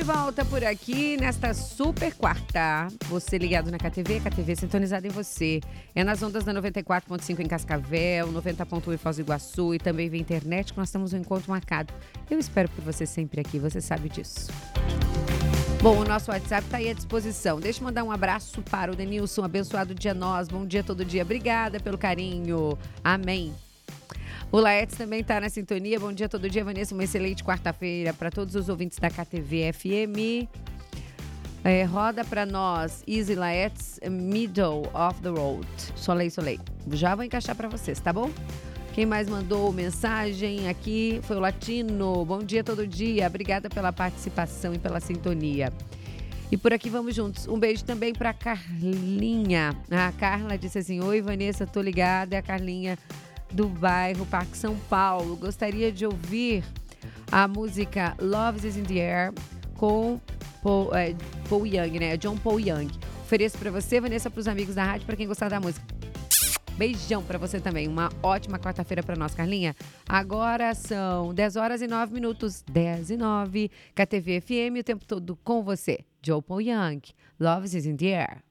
De volta por aqui nesta super quarta. Você ligado na KTV sintonizado em você. É nas ondas da 94.5 em Cascavel, 90.1 em Foz do Iguaçu e também via internet que nós temos um encontro marcado. Eu espero por você sempre aqui, você sabe disso. Bom, o nosso WhatsApp está aí à disposição. Deixa eu mandar um abraço para o Denilson, abençoado dia nós, bom dia todo dia. Obrigada pelo carinho, amém. O Laetes também está na sintonia. Bom dia todo dia, Vanessa. Uma excelente quarta-feira para todos os ouvintes da KTV FM. Roda para nós, Easy Laetes, Middle of the Road. Soleil. Já vou encaixar para vocês, tá bom? Quem mais mandou mensagem aqui foi o Latino. Bom dia todo dia. Obrigada pela participação e pela sintonia. E por aqui vamos juntos. Um beijo também para Carlinha. A Carla disse assim: oi, Vanessa, tô ligada. É a Carlinha do bairro Parque São Paulo. Gostaria de ouvir a música Love is in the Air com Paul Young, né? John Paul Young. Ofereço para você, Vanessa, para os amigos da rádio, para quem gostar da música. Beijão para você também. Uma ótima quarta-feira para nós, Carlinha. Agora são 10 horas e 9 minutos. 10 e 9. KTV FM, o tempo todo com você. John Paul Young. Love is in the Air.